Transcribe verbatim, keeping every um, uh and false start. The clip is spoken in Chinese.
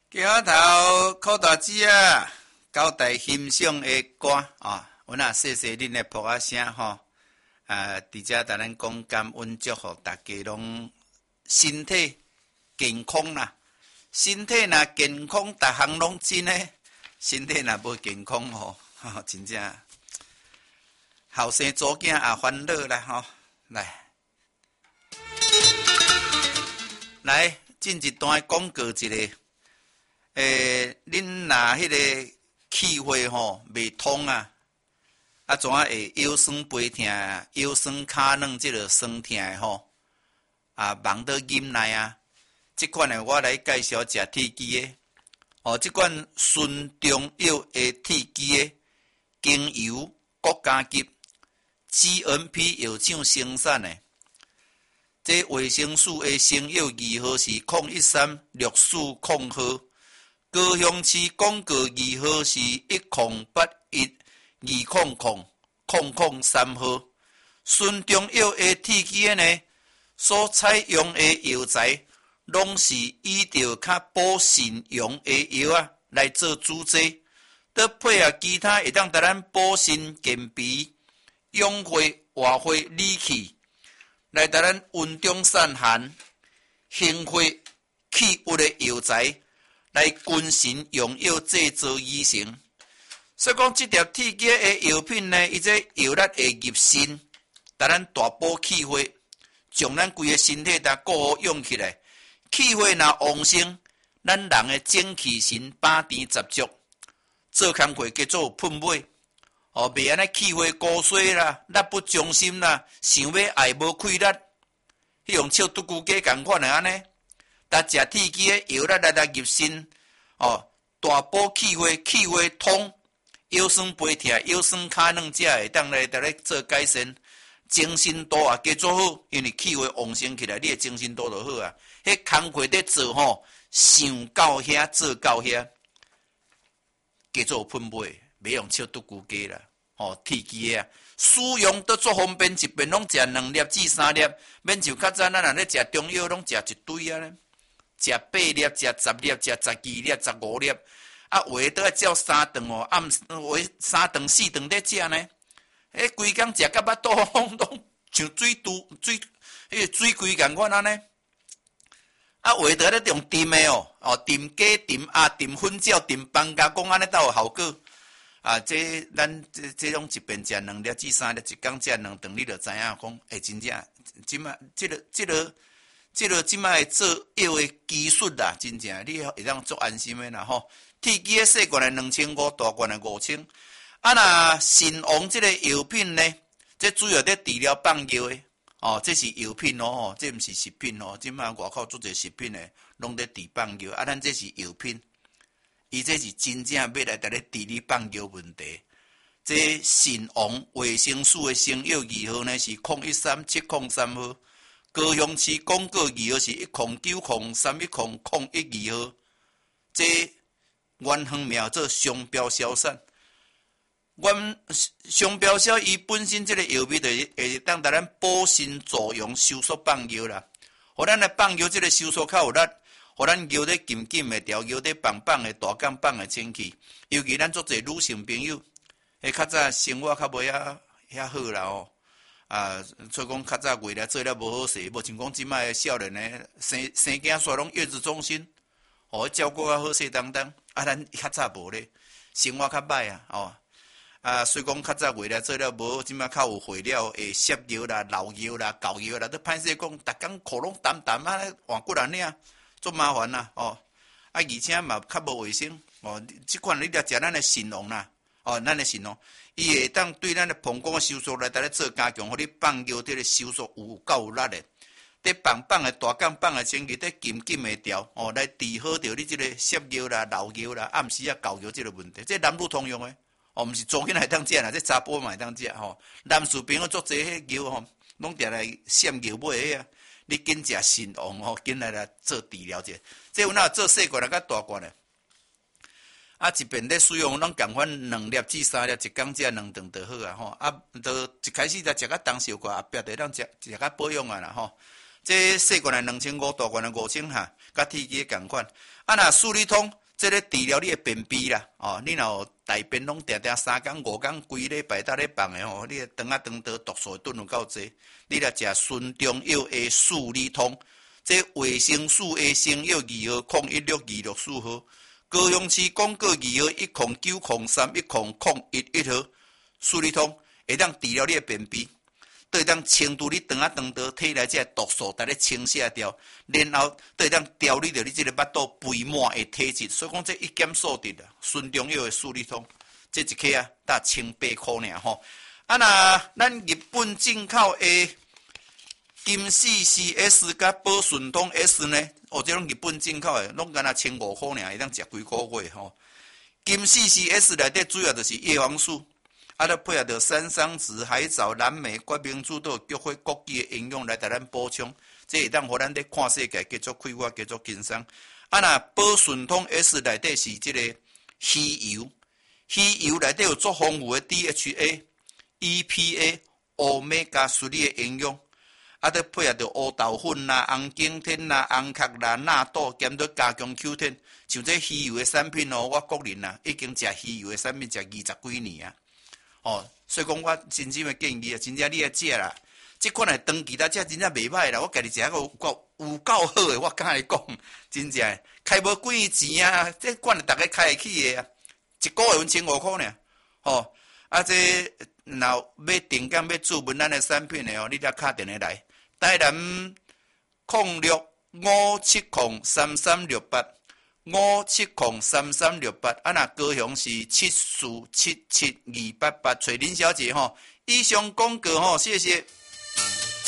桥头靠大姊啊，交代欣赏的歌啊，阮也谢谢恁的播啊声吼，啊，伫遮甲咱讲感恩祝福，大家拢身体健康啦。身体若健康，逐项拢真诶；身体若无健康吼，吼真正后生祖囝也烦恼啦吼。来，来进一段广告一个。诶，恁若迄个气血吼未通啊，啊怎啊会腰酸背痛、腰酸骹软即落酸痛诶吼？啊，忙到忍耐啊！即款诶，我来介绍食铁鸡诶。哦，即款纯中药诶铁鸡诶，经由国家级 G M P 药厂生产诶。这卫生署诶生药二号是零一三六四零号。高雄市广告二号是一零八一二零零零零三号。纯中药的铁鸡呢，所采用的药材，拢是以着较补肾阳的药啊来做主剂，得配合其他会当带咱补肾健脾、养血活血理气，来带咱温中散寒、行血气郁的药材。来均衡用药制作而成，所以讲这条铁鸡的药品呢，伊这药力会入肾，带咱大补气血，将咱规个身体搭顾好用起来。气血若旺盛，咱人的精气神百甜十足，做工课叫做喷尾，哦，袂安尼气血高衰啦，力不从心啦，想要爱无气力，迄种笑拄久鸡共款的安尼。但食铁鸡的药力来来入肾，哦，大补气血，气血通，腰酸背痛、腰酸骹软，才会当来来做改善，精神度也加做好，因为气血旺盛起来，你的精神度就好啊。迄工课在做吼，想到遐做到遐，加做喷尾，袂用笑拄久鸡啦，哦，铁鸡啊。使用都足方便，一遍拢食两粒至三粒，免像较早咱若咧食中药，拢食一堆啊咧。食八粒，食十粒，食十二粒，十五粒，啊，有诶都要照三顿哦，暗有诶三顿四顿在食呢。迄规工食到巴肚拢拢像水肚水，迄个水龟共款安尼。啊，有诶都咧用炖诶哦，哦炖鸡、炖鸭、炖粉饺、炖放假，讲安尼才有效果。啊，这咱这这种一遍食两粒至三粒，一工食两顿，你就知影讲，诶，真正即马即个即个。即落即摆做药的技术啦，真正你会当足安心的啦吼。铁鸡的细罐的两千五，大罐的五千。啊，那神王即个药品呢，这主要在治疗放药的哦，这是药品哦，这毋是食品哦。即摆外口做者食品的，拢在治放药，啊，咱这是药品，伊这是真正要来带咧治理放药问题。这神王卫生署的生药二号呢是零一三七零三号。高雄市广告二号是一零九零三一零零一二号，这原方苗做商标销售。原商标销伊本身这个药味就是会当带咱补肾助阳、收缩放药啦，互咱来放药这个收缩较有力，互咱腰咧紧紧的调，腰咧棒棒的、大杠棒的清气。尤其咱做者女性朋友，迄较早生活较袂遐遐好啦哦。啊，所以讲较早为了做了无好势，无像讲即摆少年诶，生生囝煞拢月子中心，哦，照顾较好势当当。啊，咱较早无咧，生活较歹啊，哦，啊，所以讲较早为了做了无好，即摆较有血了，会摄药啦、老药啦、狗药啦，都歹势讲，逐工裤拢澹澹啊，换骨人领，足麻烦啦，哦，啊，而且嘛较无卫生，哦，即款你着食咱诶神农啦，哦，咱诶神农。伊会当对咱的膀胱收缩来，带咧做加强，互你放尿这个收缩有够有力的。得棒棒的大杠棒的清气，得紧紧的调哦，来治好着你这个摄尿啦、老尿啦、暗时啊搞尿这个问题。这男女通用的，哦，毋是做囡仔当食啦，这查甫嘛会当食吼。男士朋友做这迄尿吼，拢定来摄尿尾啊。你紧食神王吼，紧来来做治疗者。这有哪做细罐啊，甲大罐的。啊，一遍咧使用，咱共款两粒至三粒，一工食两顿就好啊吼。啊，都一开始才食较重小寡，后壁就当食食较保养啊啦吼。这细罐的两千五，大罐的五千哈，甲铁鸡共款。啊，若四理通这个治疗你的便秘啦，哦，你若大便拢定定三工五工规礼拜搭咧放的吼，你肠啊肠道毒素顿有够济，你来食顺中药的四理通，这维生素 A 成药二号空一六二六四号，高雄市广告二号一空九空三一空空一一号，四理通会当治疗你的便秘。都会当清除你肠啊肠道体内这毒素，带你清洗掉，然后都会当调理到你这个腹肚肥满的体质。所以讲这一检数值啊，顺中药的四理通，这一克啊，才千八块尔吼。啊那咱日本进口的金四 C S 甲宝顺通 S 呢？哦，这种日本进口的，拢干那千五块尔，会当食几个月吼。金四 C S 内底主要就是叶黄素。啊，咧配合着山桑子、海藻、蓝莓、决明子都有菊花、枸杞的营养来带咱补充，这会当互咱咧看世界继续开发、继续轻松。啊，那宝顺通 S 内底是即个鱼油，鱼油内底有足丰富的 D H A、E P A、Omega 三的营养，啊，咧配合着乌豆粉啦、红景天啦、红壳啦、纳豆，兼着加强 Q ten，像这鱼油的产品哦，我个人啊已经食鱼油的产品食二十几年啊。哦，所以讲我真心的建议啊，真正你来食啦，即款的长期来食真正袂歹啦。我家己食个有够有够好的，我敢你讲，真正开无几钱啊，这款的大家开得起的啊，一个月千五块呢。哦，啊这若要订购要注文咱的产品的哦，你才打电话来，台南零六五七零三三六八。五七零三三六八，啊那高雄是七四七七二八八，找林小姐吼。以上广告吼，谢谢。